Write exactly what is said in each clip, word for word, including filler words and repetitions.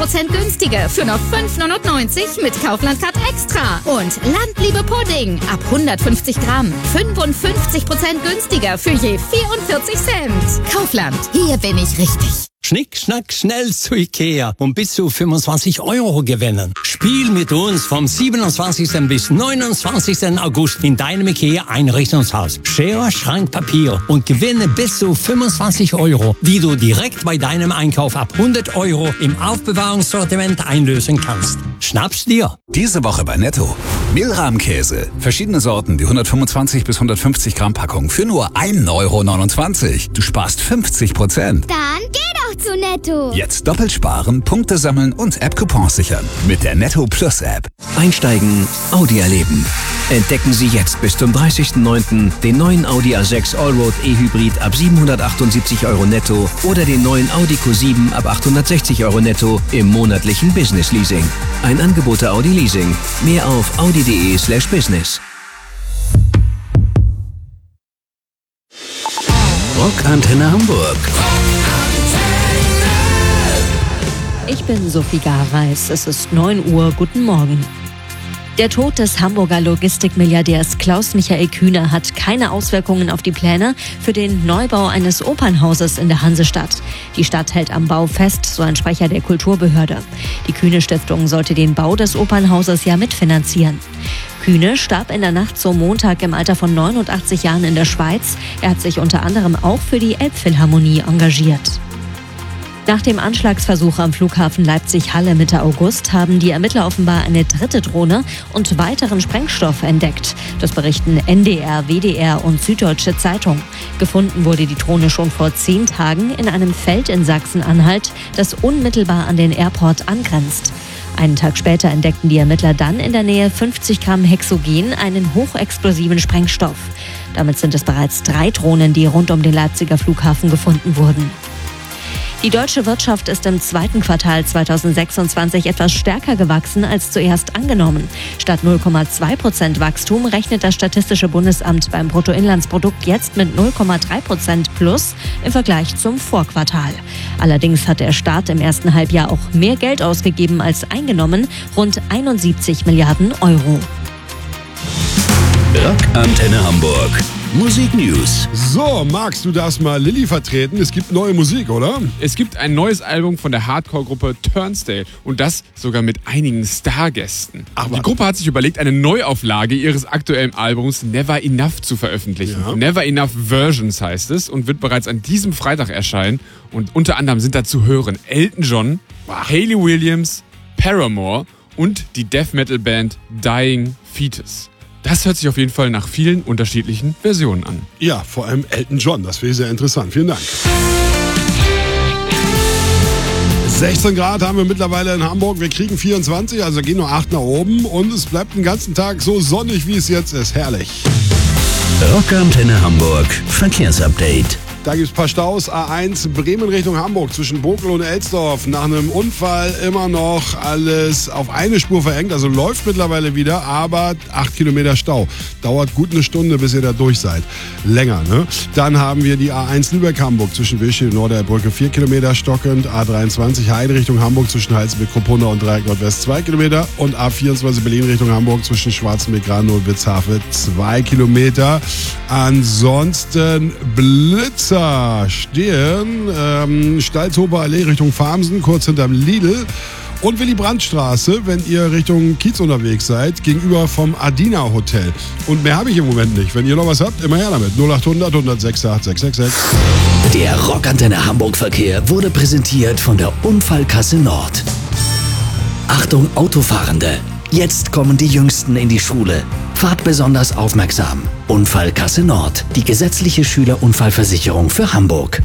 Prozent günstiger für noch fünf neunundneunzig mit Kaufland-Card Extra. Und Landliebe Pudding ab hundertfünfzig Gramm. fünfundfünfzig Prozent günstiger für je vierundvierzig Cent. Kaufland, hier bin ich richtig. Schnick, schnack, schnell zu Ikea und bis zu fünfundzwanzig Euro gewinnen. Spiel mit uns vom siebenundzwanzigsten bis neunundzwanzigsten August in deinem Ikea-Einrichtungshaus. Schere, Schrank, Papier und gewinne bis zu fünfundzwanzig Euro, die du direkt bei deinem Einkauf ab hundert Euro im Aufbewahrungssortiment einlösen kannst. Schnapp's dir. Diese Woche bei Netto. Mehlrahmkäse. Verschiedene Sorten, die hundertfünfundzwanzig bis hundertfünfzig Gramm Packung für nur ein Euro neunundzwanzig. Du sparst fünfzig Prozent. Dann geh doch zu Netto. Jetzt doppelt sparen, Punkte sammeln und App-Coupons sichern. Mit der Netto Plus App. Einsteigen, Audi erleben. Entdecken Sie jetzt bis zum dreißigsten neunten den neuen Audi A sechs Allroad E-Hybrid ab siebenhundertachtundsiebzig Euro netto oder den neuen Audi Q sieben ab achthundertsechzig Euro netto im monatlichen Business Leasing. Ein Angebot der Audi Leasing. Mehr auf audi.de slash business. Rockantenne Hamburg. Ich bin Sophie Gareis. Es ist neun Uhr. Guten Morgen. Der Tod des Hamburger Logistikmilliardärs Klaus-Michael Kühne hat keine Auswirkungen auf die Pläne für den Neubau eines Opernhauses in der Hansestadt. Die Stadt hält am Bau fest, so ein Sprecher der Kulturbehörde. Die Kühne-Stiftung sollte den Bau des Opernhauses ja mitfinanzieren. Kühne starb in der Nacht zum Montag im Alter von neunundachtzig Jahren in der Schweiz. Er hat sich unter anderem auch für die Elbphilharmonie engagiert. Nach dem Anschlagsversuch am Flughafen Leipzig-Halle Mitte August haben die Ermittler offenbar eine dritte Drohne und weiteren Sprengstoff entdeckt. Das berichten N D R, W D R und Süddeutsche Zeitung. Gefunden wurde die Drohne schon vor zehn Tagen in einem Feld in Sachsen-Anhalt, das unmittelbar an den Airport angrenzt. Einen Tag später entdeckten die Ermittler dann in der Nähe fünfzig Gramm Hexogen, einen hochexplosiven Sprengstoff. Damit sind es bereits drei Drohnen, die rund um den Leipziger Flughafen gefunden wurden. Die deutsche Wirtschaft ist im zweiten Quartal zweitausendsechsundzwanzig etwas stärker gewachsen als zuerst angenommen. Statt null Komma zwei Prozent Wachstum rechnet das Statistische Bundesamt beim Bruttoinlandsprodukt jetzt mit null Komma drei Prozent plus im Vergleich zum Vorquartal. Allerdings hat der Staat im ersten Halbjahr auch mehr Geld ausgegeben als eingenommen, rund einundsiebzig Milliarden Euro. Rockantenne Hamburg. Musik News. So, Max, du darfst mal Lilly vertreten. Es gibt neue Musik, oder? Es gibt ein neues Album von der Hardcore-Gruppe Turnstile und das sogar mit einigen Stargästen. Ach, die Gruppe hat sich überlegt, eine Neuauflage ihres aktuellen Albums Never Enough zu veröffentlichen. Ja. Never Enough Versions heißt es und wird bereits an diesem Freitag erscheinen. Und unter anderem sind da zu hören Elton John, Hayley Williams, Paramore und die Death-Metal-Band Dying Fetus. Das hört sich auf jeden Fall nach vielen unterschiedlichen Versionen an. Ja, vor allem Elton John. Das wäre sehr interessant. Vielen Dank. sechzehn Grad haben wir mittlerweile in Hamburg. Wir kriegen vierundzwanzig, also gehen nur acht nach oben. Und es bleibt den ganzen Tag so sonnig, wie es jetzt ist. Herrlich. Rockantenne Hamburg. Verkehrsupdate. Da gibt es ein paar Staus. A eins Bremen Richtung Hamburg zwischen Bokel und Elsdorf. Nach einem Unfall immer noch alles auf eine Spur verengt. Also läuft mittlerweile wieder, aber acht Kilometer Stau. Dauert gut eine Stunde, bis ihr da durch seid. Länger, ne? Dann haben wir die A eins Lübeck-Hamburg zwischen Wilschild und Norderbrücke vier Kilometer stockend. A dreiundzwanzig Heide Richtung Hamburg zwischen Halstenbeck-Kruppona und Dreieck Nordwest zwei Kilometer. Und A vierundzwanzig Berlin Richtung Hamburg zwischen Schwarzenbeck-Granow und Witzhafe zwei Kilometer. Ansonsten Blitzer stehen, ähm, Stalzhofer Allee Richtung Farmsen, kurz hinterm Lidl. Und Willy-Brandt-Straße, wenn ihr Richtung Kiez unterwegs seid, gegenüber vom Adina Hotel. Und mehr habe ich im Moment nicht. Wenn ihr noch was habt, immer her damit. null acht hundert, hundertsechs acht sechs sechs sechs. Der Rockantenne Hamburg Verkehr wurde präsentiert von der Unfallkasse Nord. Achtung Autofahrende! Jetzt kommen die Jüngsten in die Schule. Fahrt besonders aufmerksam. Unfallkasse Nord, die gesetzliche Schülerunfallversicherung für Hamburg.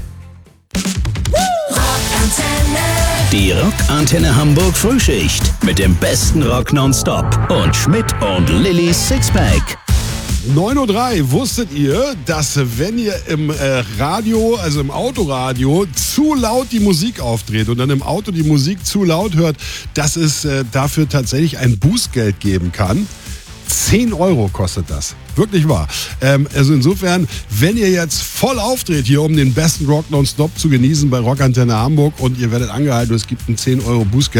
Die Rockantenne Hamburg Frühschicht mit dem besten Rock nonstop und Schmidt und Lillys Sixpack. neun Uhr drei, wusstet ihr, dass wenn ihr im äh, Radio, also im Autoradio, zu laut die Musik aufdreht und dann im Auto die Musik zu laut hört, dass es äh, dafür tatsächlich ein Bußgeld geben kann? zehn Euro kostet das. Wirklich wahr. Ähm, also insofern, wenn ihr jetzt voll aufdreht hier, um den besten Rock nonstop zu genießen bei Rockantenne Hamburg und ihr werdet angehalten, es gibt ein zehn Euro Bußgeld,